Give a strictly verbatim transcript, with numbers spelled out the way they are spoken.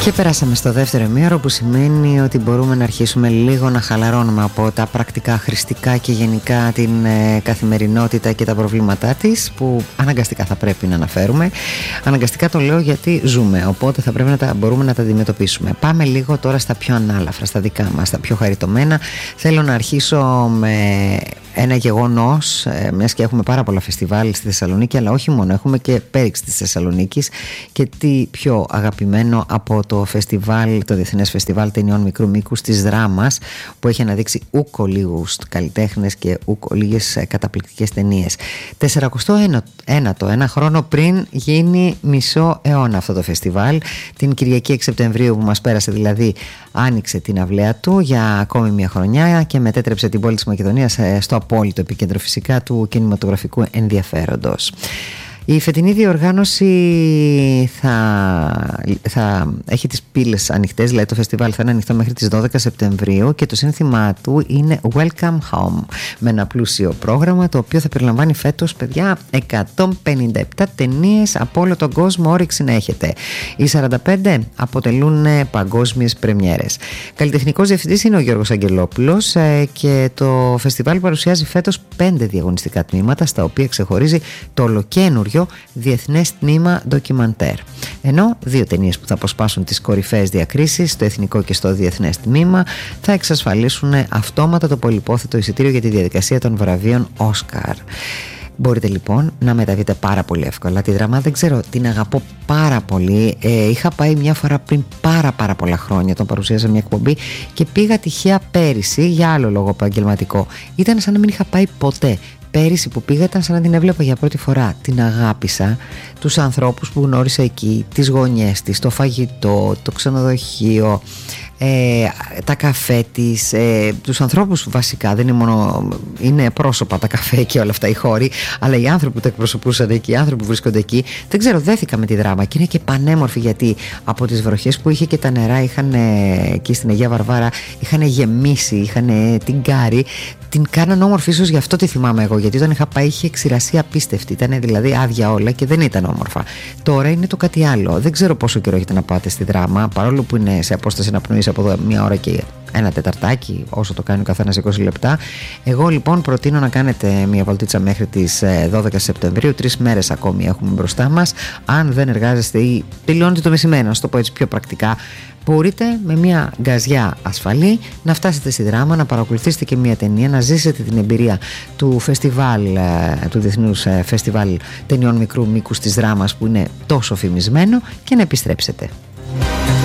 Και περάσαμε στο δεύτερο ημίωρο, που σημαίνει ότι μπορούμε να αρχίσουμε λίγο να χαλαρώνουμε από τα πρακτικά, χρηστικά και γενικά την ε, καθημερινότητα και τα προβλήματά της, που αναγκαστικά θα πρέπει να αναφέρουμε. Αναγκαστικά το λέω γιατί ζούμε, οπότε θα πρέπει να τα μπορούμε να τα αντιμετωπίσουμε. Πάμε λίγο τώρα στα πιο ανάλαφρα, στα δικά μας, στα πιο χαριτωμένα. Θέλω να αρχίσω με ένα γεγονός, ε, μιας και έχουμε πάρα πολλά φεστιβάλ στη Θεσσαλονίκη, αλλά όχι μόνο, έχουμε και πέριξη της Θεσσαλονίκης, και τι πιο αγαπημένο από το φεστιβάλ, το Διεθνές Φεστιβάλ Ταινιών Μικρού Μήκους της Δράμας, που έχει αναδείξει ούκο λίγους καλλιτέχνες και ούκο λίγες καταπληκτικές ταινίες. τεσσαρακοστό ένατο, ένα χρόνο πριν γίνει μισό αιώνα αυτό το φεστιβάλ. Την Κυριακή έξι Σεπτεμβρίου που μας πέρασε, δηλαδή, άνοιξε την αυλαία του για ακόμη μια χρονιά και μετέτρεψε την πόλη της Μακεδονίας στο απόλυτο επίκεντρο φυσικά του κινηματογραφικού ενδιαφέροντος. Η φετινή διοργάνωση θα, θα έχει τις πύλες ανοιχτές, δηλαδή το φεστιβάλ θα είναι ανοιχτό μέχρι τις δώδεκα Σεπτεμβρίου, και το σύνθημά του είναι Welcome Home, με ένα πλούσιο πρόγραμμα το οποίο θα περιλαμβάνει φέτος, παιδιά, εκατόν πενήντα επτά ταινίες από όλο τον κόσμο, όρεξη να έχετε. Οι σαράντα πέντε αποτελούν παγκόσμιες πρεμιέρες. Καλλιτεχνικός διευθυντής είναι ο Γιώργος Αγγελόπουλος, και το φεστιβάλ παρουσιάζει φέτος πέντε διαγωνιστικά τμήματα, στα οποία ξεχωρίζει το ολοκαίνουργιο Διεθνές Τμήμα Ντοκιμαντέρ. Ενώ δύο ταινίες που θα αποσπάσουν τις κορυφαίες διακρίσεις, στο εθνικό και στο διεθνές τμήμα, θα εξασφαλίσουν αυτόματα το πολυπόθετο εισιτήριο για τη διαδικασία των βραβείων Όσκαρ. Μπορείτε λοιπόν να μεταβείτε πάρα πολύ εύκολα. Τη Δράμα δεν ξέρω, την αγαπώ πάρα πολύ. Ε, είχα πάει μια φορά πριν πάρα πάρα πολλά χρόνια, τον παρουσίασα μια εκπομπή, και πήγα τυχαία πέρυσι για άλλο λόγο επαγγελματικό. Ήταν σαν να μην είχα πάει ποτέ. Πέρυσι που πήγα ήταν σαν να την έβλεπα για πρώτη φορά. Την αγάπησα, τους ανθρώπους που γνώρισα εκεί, τις γωνιές της, το φαγητό, το ξενοδοχείο, ε, τα καφέ της, ε, τους ανθρώπους βασικά. Δεν είναι μόνο, είναι πρόσωπα τα καφέ και όλα αυτά οι χώροι, αλλά οι άνθρωποι που τα εκπροσωπούσαν εκεί, οι άνθρωποι που βρίσκονται εκεί. Δεν ξέρω, δέθηκα με τη Δράμα, και είναι και πανέμορφη, γιατί από τις βροχές που είχε και τα νερά είχαν εκεί στην Αγία Βαρβάρα, είχαν γεμίσει, είχαν την κάρη. Την κάναν όμορφη, ίσως γι' αυτό τη θυμάμαι εγώ, γιατί όταν είχα πάει είχε ξηρασία απίστευτη. Ήταν δηλαδή άδεια όλα και δεν ήταν όμορφα. Τώρα είναι το κάτι άλλο. Δεν ξέρω πόσο καιρό έχετε να πάτε στη Δράμα, παρόλο που είναι σε απόσταση αναπνοής από εδώ μία ώρα και ένα τεταρτάκι, όσο το κάνει ο καθένας, είκοσι λεπτά. Εγώ λοιπόν προτείνω να κάνετε μια βολτίτσα μέχρι τις δώδεκα Σεπτεμβρίου. Τρεις μέρες ακόμη έχουμε μπροστά μας. Αν δεν εργάζεστε ή τελειώνετε το μεσημέρι, να το πω έτσι πιο πρακτικά, μπορείτε με μια γκαζιά ασφαλή να φτάσετε στη Δράμα, να παρακολουθήσετε και μια ταινία, να ζήσετε την εμπειρία του φεστιβάλ, του Διεθνούς Φεστιβάλ Ταινιών Μικρού Μήκους της Δράμας, που είναι τόσο φημισμένο, και να επιστρέψετε.